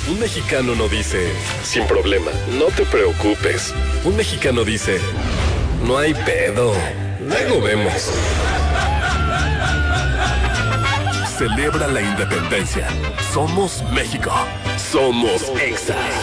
Un mexicano no dice, sin problema, no te preocupes. Un mexicano dice, no hay pedo, luego vemos. Celebra la independencia. Somos México. Somos Exa.